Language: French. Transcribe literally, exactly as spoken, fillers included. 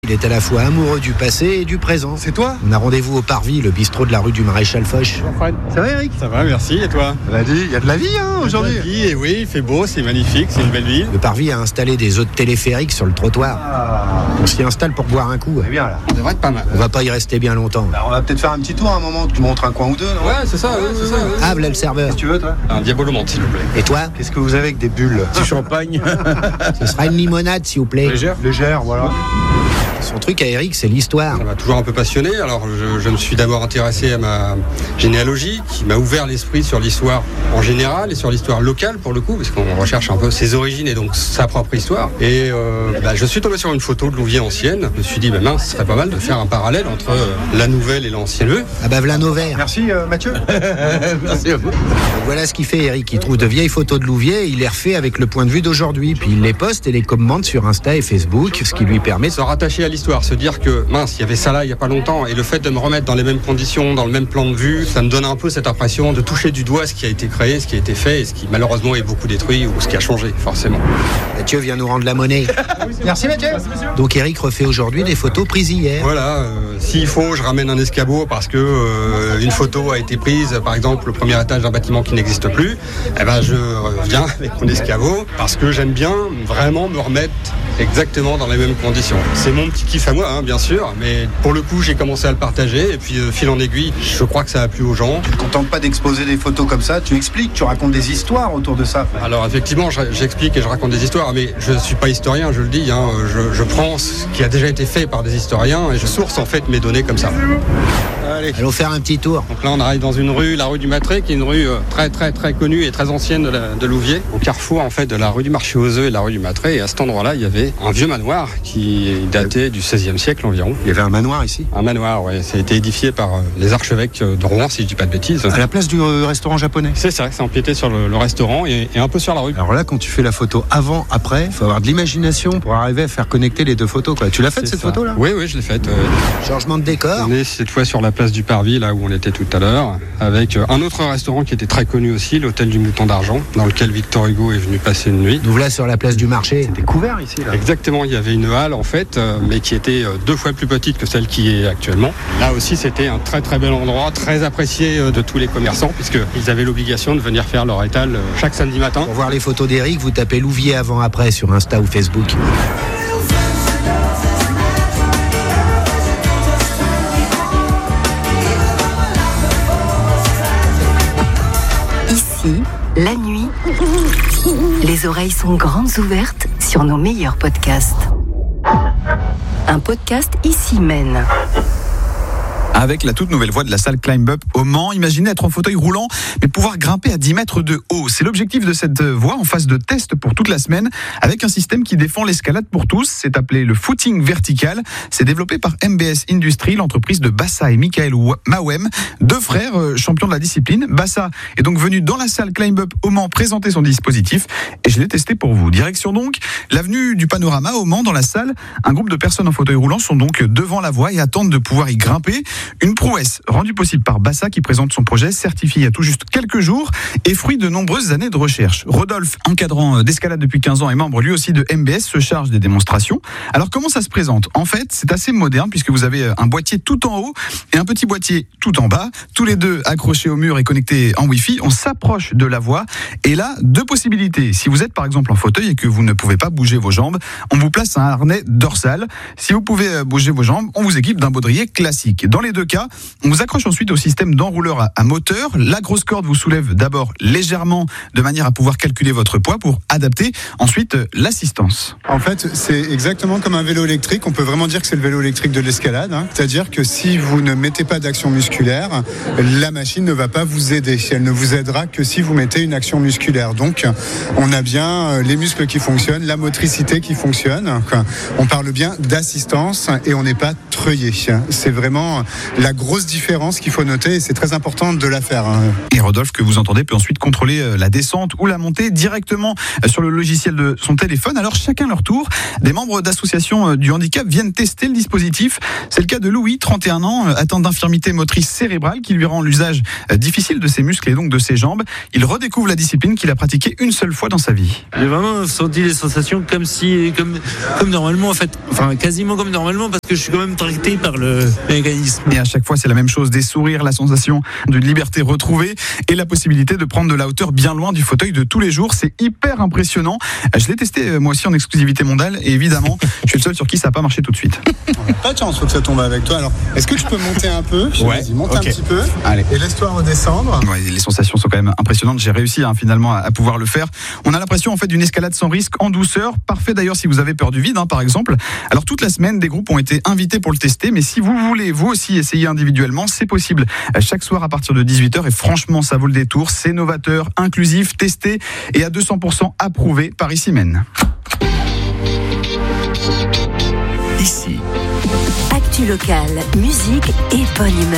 il est à la fois amoureux du passé et du présent. C'est toi ? On a rendez-vous au Parvis, le bistrot de la rue du Maréchal Foch. Ça va Eric ? Ça va, merci, et toi ? On a dit, il y a de la vie hein, aujourd'hui. Il y a de la vie, et oui, il fait beau, c'est magnifique, c'est une belle ville. Le Parvis a installé des hôtes téléphériques sur le trottoir. Ah. On s'y installe pour boire un coup. C'est bien là. Ça devrait être pas mal. On va pas y rester bien longtemps. Alors, on va peut-être faire un petit tour à un moment, tu montres un coin ou deux, non ? Ouais, c'est ça, ouais, c'est ça. Ouais. Ah, voilà le serveur. Qu'est-ce que tu veux toi ? Un Diabolo menthe, s'il vous plaît. Et toi ? Qu'est-ce que vous avez avec des bulles ? Du champagne. Ce sera une limonade, s'il vous plaît. Légère. Légère, voilà. Son truc à Eric, c'est l'histoire. Ça m'a toujours un peu passionné. Alors, je, je me suis d'abord intéressé à ma généalogie, qui m'a ouvert l'esprit sur l'histoire en général et sur l'histoire locale, pour le coup, parce qu'on recherche un peu ses origines et donc sa propre histoire. Et euh, bah, je suis tombé sur une photo de Louviers ancienne. Je me suis dit, bah, mince, ce serait pas mal de faire un parallèle entre euh, la nouvelle et l'ancienne. Ah bah voilà nos verres. Merci euh, Mathieu. Merci à vous. Donc voilà ce qu'il fait Eric. Il trouve de vieilles photos de Louviers et il les refait avec le point de vue d'aujourd'hui. Puis il les poste et les commente sur Insta et Facebook, ce qui lui permet de Se rattacher à l'histoire, se dire que mince, il y avait ça là il y a pas longtemps, et le fait de me remettre dans les mêmes conditions, dans le même plan de vue, ça me donne un peu cette impression de toucher du doigt ce qui a été créé, ce qui a été fait, et ce qui malheureusement est beaucoup détruit ou ce qui a changé forcément. Mathieu vient nous rendre la monnaie. Merci Mathieu. Donc Eric refait aujourd'hui des photos prises hier. Voilà, euh, s'il faut, je ramène un escabeau parce que euh, une photo a été prise, par exemple le premier étage d'un bâtiment qui n'existe plus. Eh ben je reviens avec mon escabeau parce que j'aime bien vraiment me remettre exactement dans les mêmes conditions. C'est mon petit kiff à moi, hein, bien sûr, mais pour le coup, j'ai commencé à le partager et puis euh, fil en aiguille, je crois que ça a plu aux gens. Tu ne te contentes pas d'exposer des photos comme ça, tu expliques, tu racontes des histoires autour de ça. Alors effectivement, j'explique et je raconte des histoires, mais je ne suis pas historien, je le dis. Hein, je, je prends ce qui a déjà été fait par des historiens et je source en fait mes données comme ça. Allez. Allons faire un petit tour. Donc là, on arrive dans une rue, la rue du Matré, qui est une rue euh, très très très connue et très ancienne de, la, de Louviers, au carrefour en fait de la rue du Marché aux œufs et la rue du Matré. Et à cet endroit-là, il y avait un vieux manoir qui datait du seizième siècle environ. Il y avait un manoir ici. Un manoir, oui. Ça a été édifié par euh, les archevêques de Rouen, si je dis pas de bêtises. À la place du euh, restaurant japonais. C'est ça, c'est empiété sur le, le restaurant et, et un peu sur la rue. Alors là, quand tu fais la photo avant, après, il faut avoir de l'imagination pour arriver à faire connecter les deux photos, quoi. Tu l'as faite C'est cette ça. photo là ? Oui, oui, je l'ai faite. euh, Changement de décor. On est cette fois sur la place du Parvis, là où on était tout à l'heure, avec un autre restaurant qui était très connu aussi, l'hôtel du Mouton d'Argent, dans lequel Victor Hugo est venu passer une nuit. Nous voilà sur la place du marché. C'était couvert ici là. Exactement, il y avait une halle en fait, euh, mais qui était euh, deux fois plus petite que celle qui est actuellement. Là aussi, c'était un très très bel endroit, très apprécié euh, de tous les commerçants, puisqu'ils avaient l'obligation de venir faire leur étal euh, chaque samedi matin. Pour voir les photos d'Eric, vous tapez Louviers avant-après sur Insta ou Facebook. Ici, la nuit, les oreilles sont grandes ouvertes sur nos meilleurs podcasts. Un podcast ici mène. Avec la toute nouvelle voie de la salle Climb Up au Mans, imaginez être en fauteuil roulant, mais pouvoir grimper à dix mètres de haut. C'est l'objectif de cette voie en phase de test pour toute la semaine, avec un système qui défend l'escalade pour tous. C'est appelé le footing vertical. C'est développé par M B S Industries, l'entreprise de Bassa et Michael Mawem, deux frères champions de la discipline. Bassa est donc venu dans la salle Climb Up au Mans présenter son dispositif et je l'ai testé pour vous. Direction donc l'avenue du Panorama au Mans. Dans la salle, un groupe de personnes en fauteuil roulant sont donc devant la voie et attendent de pouvoir y grimper. Une prouesse rendue possible par Bassa qui présente son projet certifié il y a tout juste quelques jours et fruit de nombreuses années de recherche. Rodolphe, encadrant d'escalade depuis quinze ans et membre lui aussi de M B S, se charge des démonstrations. Alors comment ça se présente ? En fait, c'est assez moderne puisque vous avez un boîtier tout en haut et un petit boîtier tout en bas, tous les deux accrochés au mur et connectés en Wi-Fi. On s'approche de la voie et là, deux possibilités. Si vous êtes par exemple en fauteuil et que vous ne pouvez pas bouger vos jambes, on vous place un harnais dorsal. Si vous pouvez bouger vos jambes, on vous équipe d'un baudrier classique. Dans les deux cas, on vous accroche ensuite au système d'enrouleur à moteur. La grosse corde vous soulève d'abord légèrement de manière à pouvoir calculer votre poids pour adapter ensuite l'assistance. En fait, c'est exactement comme un vélo électrique. On peut vraiment dire que c'est le vélo électrique de l'escalade. Hein. C'est-à-dire que si vous ne mettez pas d'action musculaire, la machine ne va pas vous aider. Elle ne vous aidera que si vous mettez une action musculaire. Donc, on a bien les muscles qui fonctionnent, la motricité qui fonctionne. On parle bien d'assistance et on n'est pas trop effrayé. C'est vraiment la grosse différence qu'il faut noter et c'est très important de la faire. Et Rodolphe, que vous entendez, peut ensuite contrôler la descente ou la montée directement sur le logiciel de son téléphone. Alors chacun leur tour, des membres d'associations du handicap viennent tester le dispositif. C'est le cas de Louis, trente et un ans, atteint d'infirmité motrice cérébrale qui lui rend l'usage difficile de ses muscles et donc de ses jambes. Il redécouvre la discipline qu'il a pratiquée une seule fois dans sa vie. J'ai vraiment senti les sensations comme si, comme, comme normalement en fait, enfin quasiment comme normalement parce que je suis quand même tracté par le mécanisme. Et à chaque fois c'est la même chose, des sourires, la sensation d'une liberté retrouvée et la possibilité de prendre de la hauteur bien loin du fauteuil de tous les jours. C'est hyper impressionnant. Je l'ai testé moi aussi en exclusivité mondiale et évidemment je suis le seul sur qui ça n'a pas marché tout de suite. Pas de chance, faut que ça tombe avec toi. Alors, est-ce que tu peux monter un peu ? Ouais. Vas-y, monte okay. un petit peu. Allez. Et laisse-toi redescendre. Ouais, les sensations sont quand même impressionnantes. J'ai réussi hein, finalement à, à pouvoir le faire. On a l'impression en fait d'une escalade sans risque, en douceur. Parfait d'ailleurs si vous avez peur du vide, hein, par exemple. Alors toute la semaine, des groupes ont été invités pour le tester. Mais si vous voulez vous aussi essayer individuellement, c'est possible. Chaque soir à partir de dix-huit heures. Et franchement, ça vaut le détour. C'est novateur, inclusif, testé et à deux cents pour cent approuvé par Ici-Men. Ici. Actu locale, musique et bonne humeur.